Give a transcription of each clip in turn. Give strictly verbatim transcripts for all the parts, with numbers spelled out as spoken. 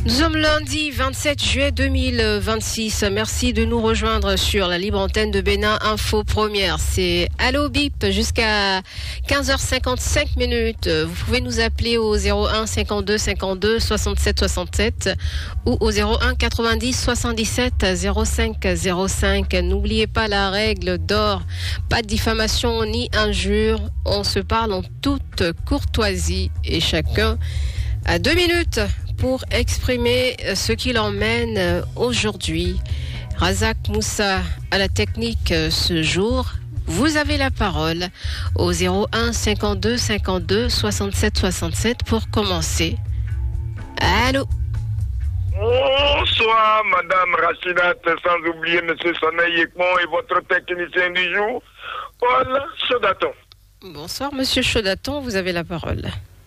Nous sommes lundi vingt-sept juillet deux mille vingt-six. Merci de nous rejoindre sur la libre antenne de Bénin Info Première. C'est Allo Bip jusqu'à quinze heures cinquante-cinq minutes. Vous pouvez nous appeler au zéro un cinquante-deux cinquante-deux soixante-sept soixante-sept ou au zéro un quatre-vingt-dix soixante-dix-sept zéro cinq zéro cinq. N'oubliez pas la règle d'or. Pas de diffamation ni injure. On se parle en toute courtoisie et chacun a deux minutes pour exprimer ce qu'il emmène aujourd'hui. Razak Moussa à la technique ce jour. Vous avez la parole au zéro un cinquante-deux cinquante-deux soixante-sept soixante-sept pour commencer. Allô? Bonsoir, Madame Rachidat, sans oublier Monsieur Soneil Ekmon et votre technicien du jour, Paul Chodaton. Bonsoir, Monsieur Chodaton, vous avez la parole.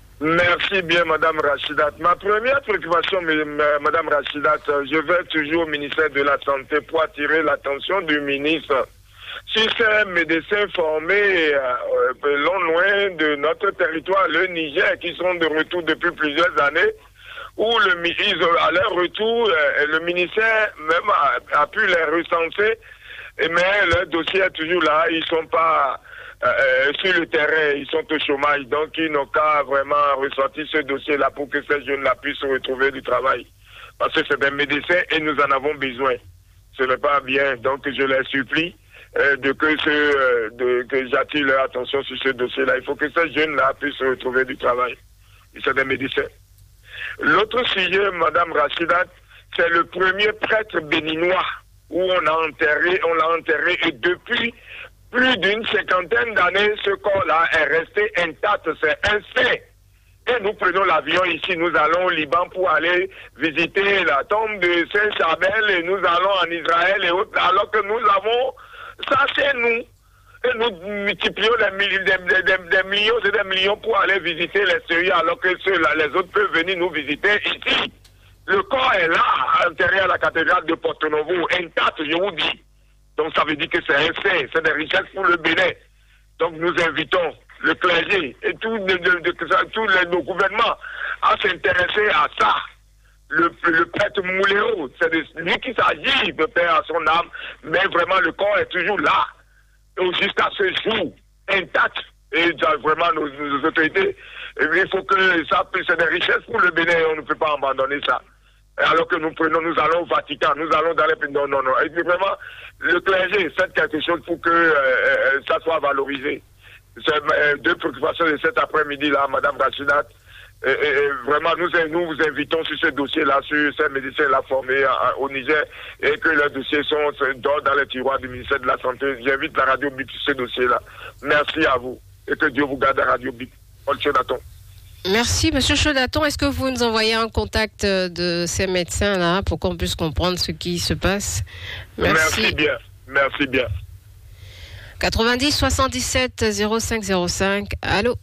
Merci bien, Madame Rachidat. Ma première préoccupation, Madame Rachidat, je vais toujours au ministère de la Santé pour attirer l'attention du ministre sur ces médecins formés euh, long loin de notre territoire, le Niger, qui sont de retour depuis plusieurs années, où le, ils, à leur retour, euh, le ministère même a, a pu les recenser, mais leur dossier est toujours là, ils ne sont pas Euh, sur le terrain, ils sont au chômage, donc ils n'ont qu'à vraiment ressortir ce dossier-là pour que ces jeunes-là puissent retrouver du travail. Parce que c'est des médecins et nous en avons besoin. Ce n'est pas bien, donc je les supplie euh, de que, ce, euh, de, que j'attire leur attention sur ce dossier-là. Il faut que ces jeunes-là puissent retrouver du travail. C'est des médecins. L'autre sujet, Madame Rachidat, c'est le premier prêtre béninois où on a enterré, on l'a enterré et depuis plus d'une cinquantaine d'années, ce corps-là est resté intact, c'est un fait. Et nous prenons l'avion ici, nous allons au Liban pour aller visiter la tombe de Saint-Charbel et nous allons en Israël et autres, alors que nous avons ça chez nous. Et nous multiplions des, milli- des, des, des, des millions et des millions pour aller visiter les Syriens, alors que ceux-là, les autres peuvent venir nous visiter ici. Le corps est là, enterré à la cathédrale de Porto-Novo, intact, je vous dis. Donc ça veut dire que c'est un fait, c'est des richesses pour le Bénin. Donc nous invitons le clergé et tous les, tous les nos gouvernements à s'intéresser à ça. Le, le prêtre Mouléo, c'est de lui qui s'agit de faire à son âme, mais vraiment le corps est toujours là, et jusqu'à ce jour, intact. Et vraiment nos, nos autorités, il faut que ça puisse, c'est des richesses pour le Bénin, on ne peut pas abandonner ça. Alors que nous prenons, nous allons au Vatican, nous allons dans les pays. Non, non, non. Et puis vraiment, le clergé, faites quelque chose pour que euh, ça soit valorisé. C'est euh, deux préoccupations de cet après-midi-là, Madame Rachidat. Et, et, et vraiment, nous, nous vous invitons sur ce dossier-là, sur ces médecins-là formés à, au Niger, et que leurs dossiers sont dans les tiroirs du ministère de la Santé. J'invite la Radio Bip sur ce dossier-là. Merci à vous. Et que Dieu vous garde à Radio Bip. Paul Chodaton. Merci, Monsieur Chodaton. Est-ce que vous nous envoyez un contact de ces médecins-là pour qu'on puisse comprendre ce qui se passe? Merci. Merci bien. Merci bien. quatre-vingt-dix soixante-dix-sept zéro cinq zéro cinq. Allô?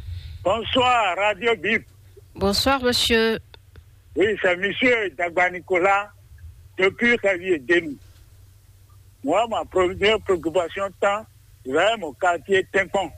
Bonsoir, Radio Bip. Bonsoir, monsieur. Oui, c'est monsieur Dagba Nicolas, depuis Xavier Denou. Moi, ma première préoccupation tant vers mon quartier Timpon.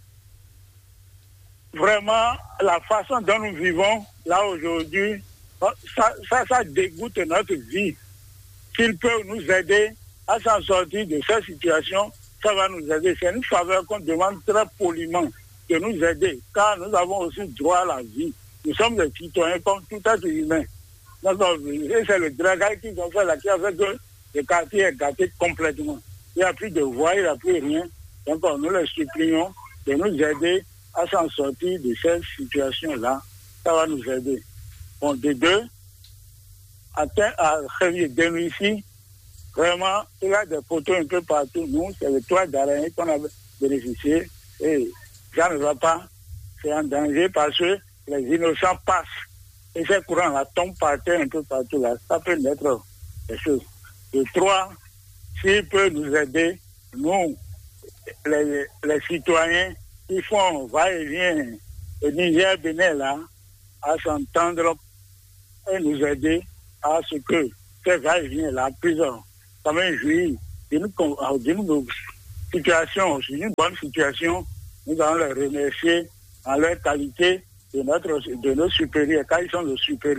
Vraiment, la façon dont nous vivons là aujourd'hui, ça, ça, ça dégoûte notre vie. S'il peut nous aider à s'en sortir de cette situation, ça va nous aider. C'est une faveur qu'on demande très poliment de nous aider, car nous avons aussi droit à la vie. Nous sommes des citoyens comme tout être humain. Donc, et c'est le dragage qu'ils ont fait là, qui a fait que le quartier est gâté complètement. Il n'y a plus de voies, il n'y a plus rien. Donc, nous les supplions de nous aider à s'en sortir de cette situation-là. Ça va nous aider. Bon, de deux, à, à Xavier Denou ici, vraiment, il y a des poteaux un peu partout. Nous, c'est le toit d'araignée qu'on a bénéficié. Et ça ne va pas. C'est en danger parce que les innocents passent. Et ces courants-là tombent par terre un peu partout là. Ça peut mettre des choses. De trois, s'il peut nous aider, nous, les, les citoyens, ils font va-et-vient au Niger Bénin là, à s'entendre et nous aider à ce que ces va-et-vient là puissent quand même jouir d'une situation, une bonne situation. Nous allons les remercier en leur qualité de, notre, de nos supérieurs, car ils sont nos supérieurs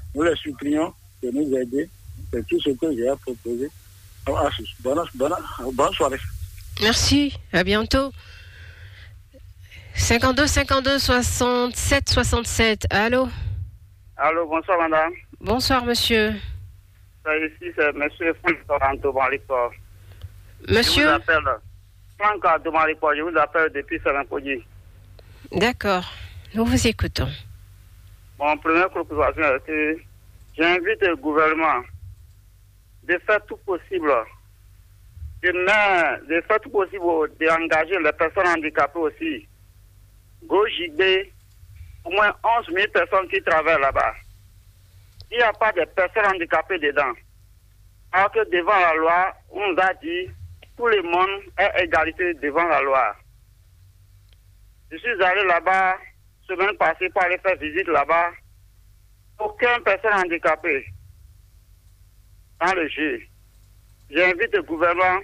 nous les supplions de nous aider. C'est tout ce que j'ai à proposer. Bonne, bonne, bonne soirée. Merci, à bientôt. cinquante-deux cinquante-deux soixante-sept soixante-sept, allô? Allô, bonsoir madame. Bonsoir monsieur. Ici c'est monsieur Franck Domalicor. Monsieur? Je vous appelle, Franck Domalicor, je vous appelle depuis Saint-Poggi. D'accord, nous vous écoutons. Mon première préoccupation est que j'invite le gouvernement de faire tout possible, de, mettre, de faire tout possible d'engager les personnes handicapées aussi. Go Jigbe, au moins onze mille personnes qui travaillent là-bas. Il n'y a pas de personnes handicapées dedans. Alors que devant la loi, on nous a dit tout le monde est égalité devant la loi. Je suis allé là-bas, semaine passée, pour aller faire visite là-bas. Aucune personne handicapée dans le jeu. J'invite le gouvernement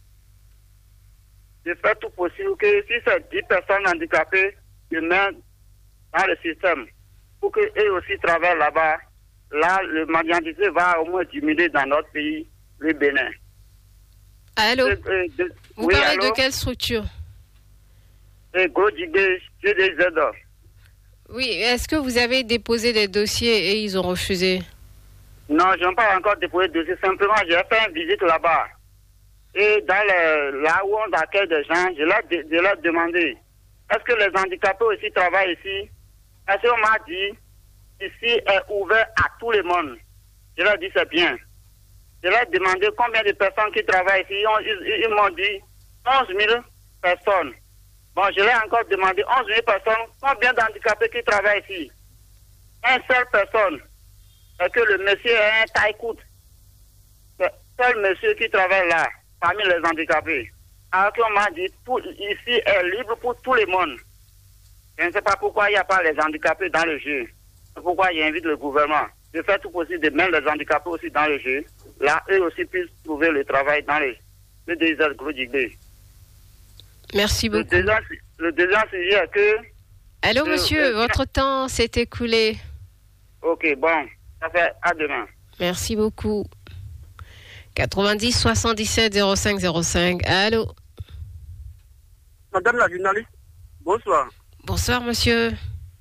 de faire tout possible que si c'est dix personnes handicapées, de mettre dans le système pour qu'eux aussi travaillent là-bas. Là, le mendiantisme va au moins diminuer dans notre pays, le Bénin. Allô? Et, et, de, Vous oui, parlez allô? de quelle structure? Et Go Jigbe, j'ai des aides. Oui, est-ce que vous avez déposé des dossiers et ils ont refusé? Non, je n'ai pas encore déposé de dossier. Simplement, j'ai fait une visite là-bas. Et dans le, là où on accueille des gens, je leur, je leur ai demandé, est-ce que les handicapés aussi travaillent ici? Est-ce qu'on m'a dit, ici est ouvert à tout le monde? Je leur ai dit, c'est bien. Je leur ai demandé combien de personnes qui travaillent ici. Ils, ils, ils m'ont dit onze mille personnes. Bon, je leur ai encore demandé onze mille personnes, combien d'handicapés qui travaillent ici? Une seule personne. Est-ce que le monsieur est un taille-coute? C'est seul monsieur qui travaille là, parmi les handicapés. Alors qu'on m'a dit, tout ici est libre pour tout le monde. Je ne sais pas pourquoi il n'y a pas les handicapés dans le jeu. C'est pourquoi j'invite le gouvernement de faire tout possible de mettre les handicapés aussi dans le jeu. Là, eux aussi puissent trouver le travail dans le, le désert Go Jigbe. Merci beaucoup. Le deuxième, le deuxième sujet est que... Allô, que, monsieur, euh, votre temps s'est écoulé. Ok, bon, ça fait à demain. Merci beaucoup. quatre-vingt-dix soixante-dix-sept zéro cinq zéro cinq, allô? Madame la journaliste, bonsoir. Bonsoir, monsieur.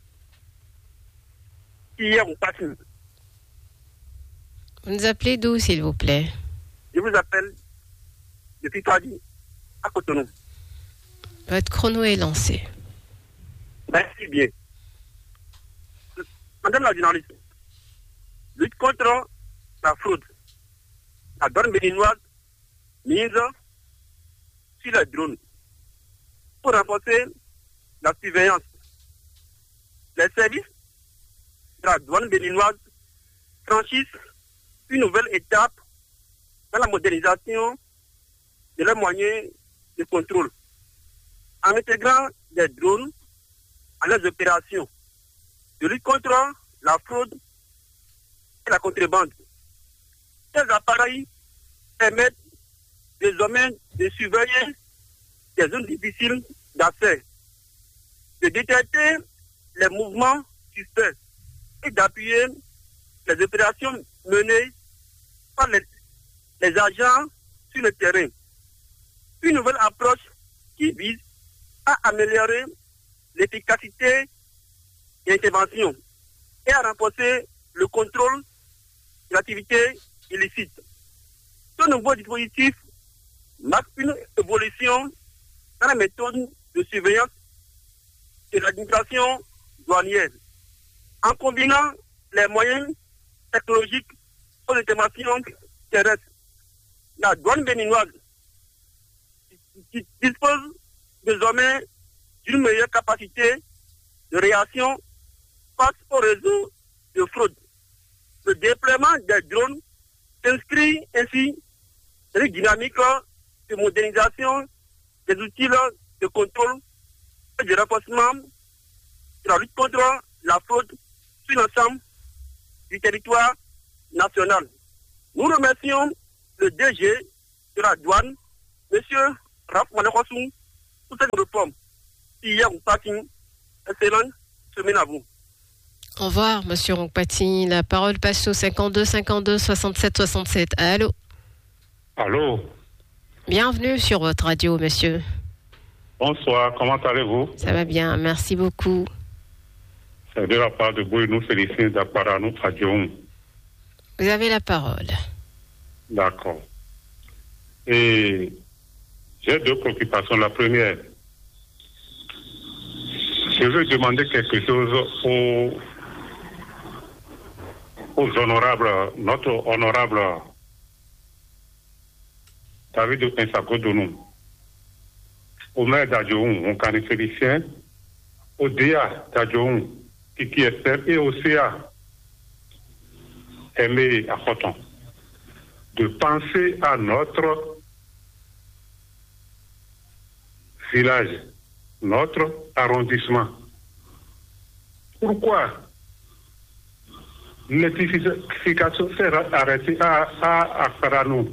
Hier, on passe. Vous nous appelez d'où, s'il vous plaît? Je vous appelle depuis Kadi, à Cotonou. Votre chrono est lancé. Merci bien. Madame la journaliste, lutte contre la fraude. La douane béninoise mise sur les drones pour renforcer la surveillance. Les services de la douane béninoise franchissent une nouvelle étape dans la modernisation de leurs moyens de contrôle en intégrant des drones à leurs opérations de lutte contre la fraude et la contrebande. Ces appareils permettent désormais de surveiller des zones difficiles d'accès, de détecter les mouvements suspects et d'appuyer les opérations menées par les, les agents sur le terrain. Une nouvelle approche qui vise à améliorer l'efficacité de l'intervention et à renforcer le contrôle de l'activité illicite. Ce nouveau dispositif marque une évolution dans la méthode de surveillance de l'administration douanière. En combinant les moyens technologiques aux interventions terrestres, la douane béninoise dispose désormais d'une meilleure capacité de réaction face au réseau de fraude. Le déploiement des drones s'inscrit ainsi dans une dynamique de modernisation des outils de contrôle et de renforcement de la lutte contre la fraude sur l'ensemble du territoire national. Nous remercions le D G de la douane, M. Raf Malekosou, pour cette réforme. Hier, nous passons excellente semaine à vous. Au revoir, monsieur Roncpati. La parole passe au cinquante-deux cinquante-deux soixante-sept soixante-sept. Allô? Allô? Bienvenue sur votre radio, monsieur. Bonsoir, comment allez-vous? Ça va bien, merci beaucoup. C'est de la part de Bruno Félicien d'Apparanou Radio. Vous avez la parole. D'accord. Et j'ai deux préoccupations. La première, je veux demander quelque chose aux, aux honorables, notre honorable David Pensako Donou, au maire d'Adjoun, au Cani Félicien, au D A d'Adjoun, Kiki Esther, et au C A, Aimé Achoton, de penser à notre village, notre arrondissement. Pourquoi l'électrification s'est arrêtée à, à, à Paranou,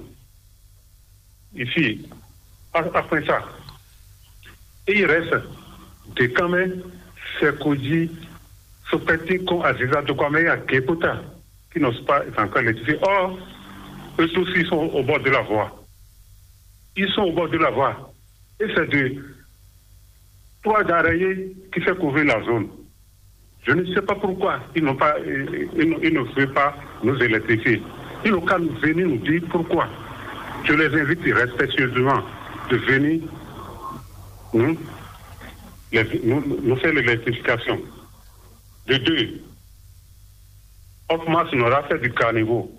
ici, à, après ça? Et il reste des camins, c'est qu'on dit, ce petit con Aziza de Kwame à Kepota, qui n'osent pas encore l'électrifier. Or, eux tous, ils sont au bord de la voie. Ils sont au bord de la voie. Et c'est de trois d'arrayés qui fait couvrir la zone. Je ne sais pas pourquoi ils n'ont pas, ils, ils ne veulent pas nous électrifier. Ils n'ont qu'à venir nous dire pourquoi. Je les invite respectueusement de venir nous, les, nous, nous faire l'électrification. De deux, Hoffmas n'aura fait du carnival.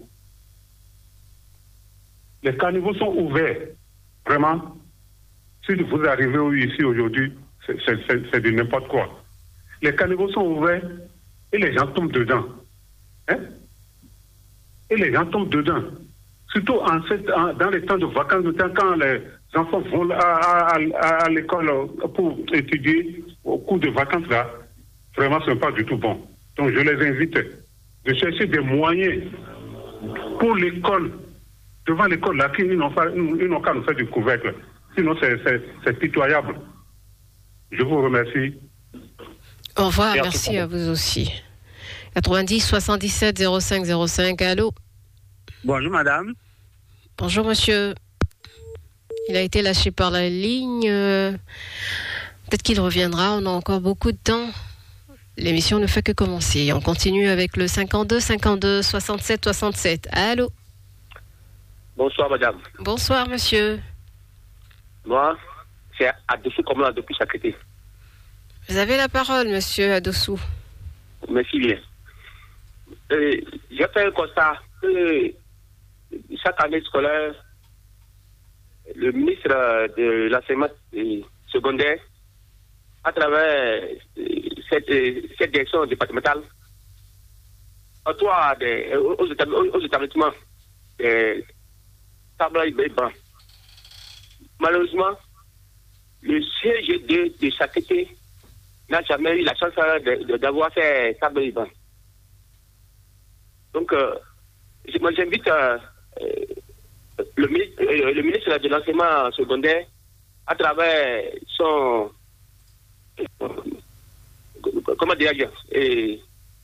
Les carnivaux sont ouverts. Vraiment, si vous arrivez ici aujourd'hui, c'est, c'est, c'est, c'est de n'importe quoi. Les carnivaux sont ouverts et les gens tombent dedans. Hein? Et les gens tombent dedans. Surtout en cette, en, dans les temps de vacances, quand les enfants vont à, à, à, à l'école pour étudier au cours de vacances là, vraiment ce n'est pas du tout bon. Donc je les invite de chercher des moyens pour l'école, devant l'école là, qu'ils n'ont pas, ils n'ont qu'à nous faire du couvercle. Sinon c'est, c'est, c'est pitoyable. Je vous remercie. Au revoir, merci, merci à vous aussi. quatre-vingt-dix soixante-dix-sept zéro cinq zéro cinq, allô? Bonjour madame. Bonjour monsieur. Il a été lâché par la ligne. Euh, peut-être qu'il reviendra, on a encore beaucoup de temps. L'émission ne fait que commencer. On continue avec le cinquante-deux cinquante-deux soixante-sept soixante-sept. Allô? Bonsoir madame. Bonsoir monsieur. Moi, c'est Adossou Komla depuis Sacré. Vous avez la parole monsieur Adossou. Merci bien. Euh, j'ai fait un constat que chaque année scolaire, le ministre de l'enseignement secondaire, à travers cette, cette direction départementale, octroie des, aux, aux établissements des tables et bancs. Malheureusement, le C G deux de Sacré n'a jamais eu la chance de, de, d'avoir ces tables et bancs. Donc, euh, moi j'invite euh, le, ministre, euh, le ministre de l'enseignement secondaire, à travers son, euh, comment dirais-je, et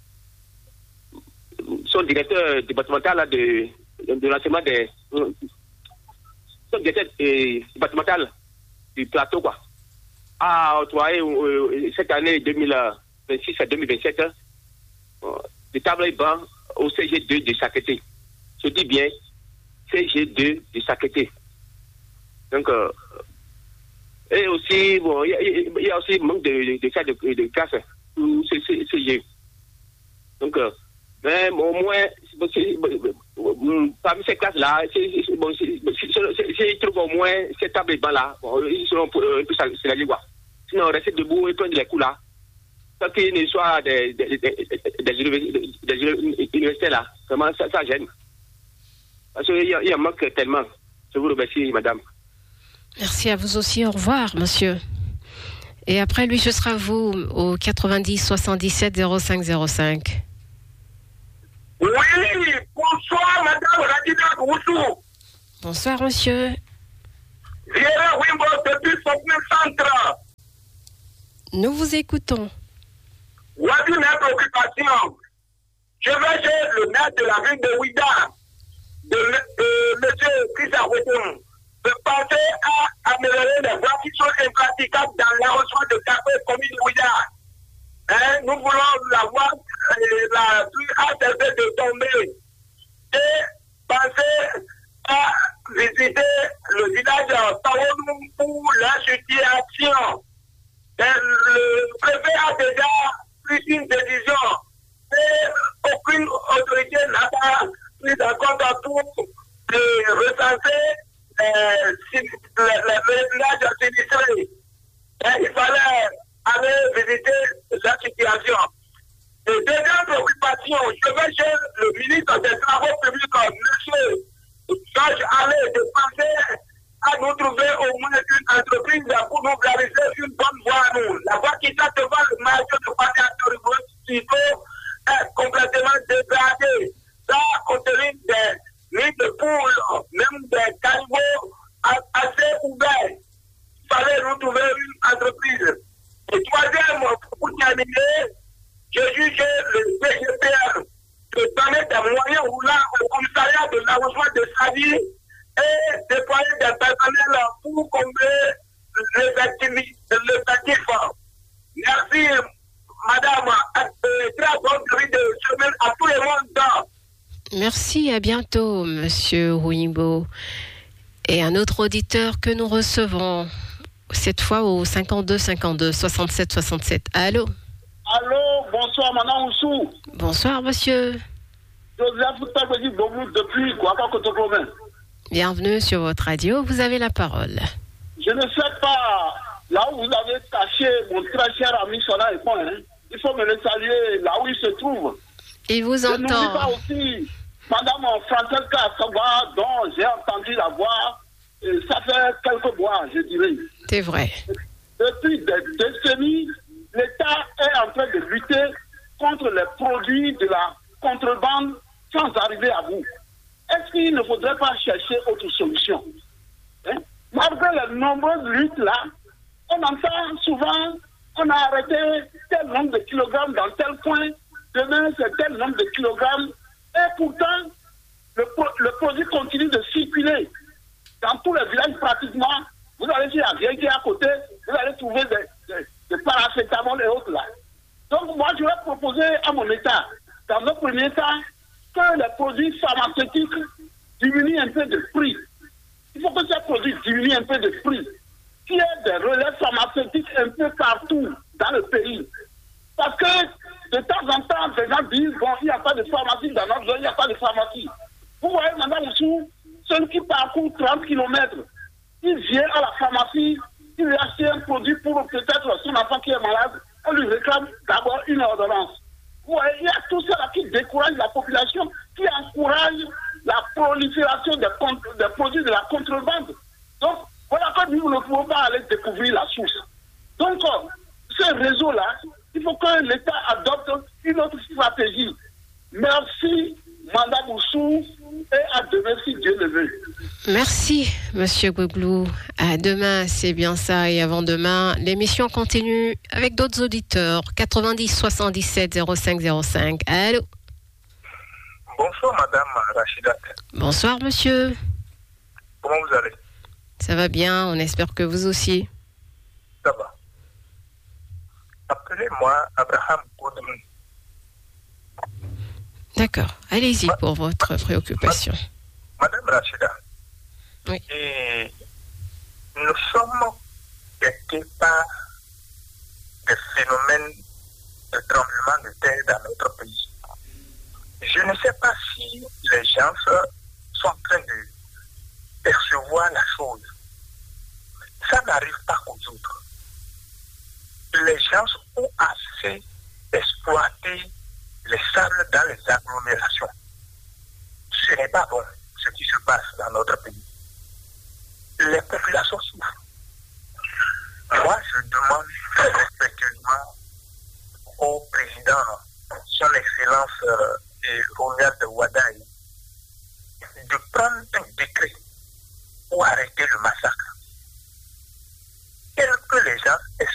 son directeur départemental de, de l'enseignement des, son directeur euh, départemental du plateau, quoi, a octroyé euh, cette année deux mille vingt-six à deux mille vingt-sept euh, des tables et bancs au C G deux de Sacré. Je dis bien C G deux de Sacré. Donc, euh, et aussi, bon, il y, y, y a aussi manque de, de, de, de, de classe ou C G. Donc, euh, mais au moins, parmi ces classes-là, bon, si trouve au moins ces tables et bancs-là, bon, ils seront un peu signalés, quoi. Sinon, rester debout et prendre les coups là. Tant qu'il ne soit des, des, des, des, des universités là, vraiment ça, ça gêne. Parce qu'il y, y en manque tellement. Je vous remercie, madame. Merci à vous aussi. Au revoir, monsieur. Et après lui, ce sera vous au quatre-vingt-dix soixante-dix-sept zéro cinq zéro cinq. Oui, bonsoir, madame Radina Goussou. Bonsoir, monsieur. Viera Wimbo depuis son centre. Nous vous écoutons. Voici mes préoccupations. Je vais chez le maire de la ville de Ouida, de, de M. Christophe, de penser à améliorer les voies qui sont impraticables dans l'arrondissement de Café, commune de Ouida. Hein, nous voulons la voie, la pluie a cessé de tomber. Et penser à visiter le village Taonou pour la situation. Le préfet a déjà pris une décision et aucune autorité n'a pas pris en compte pour recenser les villages sinistrés. Il fallait aller visiter la situation. Et deuxième préoccupation, je vais chez le ministre des Travaux publics, M. Georges Allais, de penser à nous trouver au moins une entreprise pour nous réaliser une bonne voie à nous. La voie qui s'est devant le marché de Paris il faut être complètement dégradée. Ça contenait des nids de poules, même des caniveaux assez ouverts. Il fallait nous trouver une entreprise. Et troisième, pour terminer, je juge le C G P R de donner des moyens roulants au commissariat de l'arrondissement de Savi et déployer des personnels pour combler l'effectif. Merci, madame. Très bonne nuit de semaine à tout le monde. Merci, à bientôt, monsieur Rouimbo. Et un autre auditeur que nous recevons, cette fois au cinquante-deux cinquante-deux soixante-sept soixante-sept. Allô? Allô, bonsoir, madame Oussou. Bonsoir, monsieur. Joseph Foutabedi Boglou depuis Guapa-Cotocomen. Bienvenue sur votre radio, vous avez la parole. Je ne sais pas, là où vous avez caché mon très cher ami Sona et moi, hein, il faut me le saluer là où il se trouve. Il vous je entend. Je n'oublie pas aussi madame Francesca Saba, dont j'ai entendu la voix, et ça fait quelques mois, je dirais. C'est vrai. Depuis des décennies, l'État est en train de lutter contre les produits de la contrebande sans arriver à bout. Est-ce qu'il ne faudrait pas chercher autre solution? Hein? Malgré les nombreuses luttes là, on entend souvent, on a arrêté tel nombre de kilogrammes dans tel coin, demain c'est tel nombre de kilogrammes, et pourtant le, le produit continue de circuler. Dans tous les villages pratiquement, vous allez sur la vieille qui est à côté, vous allez trouver des, des, des paracétamol et autres là. Donc moi je vais proposer à mon État, dans le premier temps, que les produits pharmaceutiques diminuent un peu de prix. Il faut que ces produits diminuent un peu de prix. Qu'il y ait des relais pharmaceutiques un peu partout dans le pays. Parce que de temps en temps, les gens disent, bon, il n'y a pas de pharmacie dans notre zone, il n'y a pas de pharmacie. Vous voyez, madame Oussou, celui qui parcourt trente kilomètres, il vient à la pharmacie, il lui achète un produit pour peut-être son enfant qui est malade, on lui réclame d'abord une ordonnance. Vous voyez, il y a tout cela qui décourage la population, qui encourage la prolifération des, des produits de la contrebande. Donc, voilà que nous ne pouvons pas aller découvrir la source. Donc, ce réseau-là, il faut que l'État adopte une autre stratégie. Merci, madame Oussou, et à demain si Dieu le veut. Merci, monsieur Gouglou. À demain, c'est bien ça. Et avant demain, l'émission continue avec d'autres auditeurs. quatre-vingt-dix soixante-dix-sept zéro cinq zéro cinq. Allô? Bonsoir, madame Rachidat. Bonsoir, monsieur. Comment vous allez? Ça va bien, on espère que vous aussi. Ça va. Appelez-moi Abraham Godwin. D'accord, allez-y Ma... pour votre préoccupation. Ma... Madame Rachida, oui. Et nous sommes guettés par des phénomènes de tremblement de terre dans notre pays. Je ne sais pas si les gens sont en train de percevoir la chose. Ça n'arrive pas aux autres. Les gens ont assez exploité les sables dans les agglomérations. Ce n'est pas bon ce qui se passe dans notre pays. Les populations souffrent. Moi, je demande très respectueusement au président, son Excellence euh,